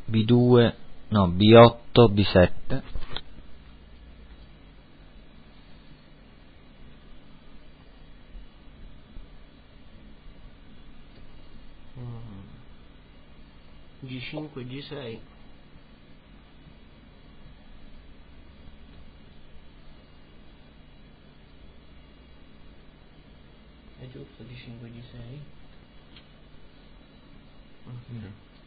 B2, no, B8, B7. G5, G6. È giusto G5, G6?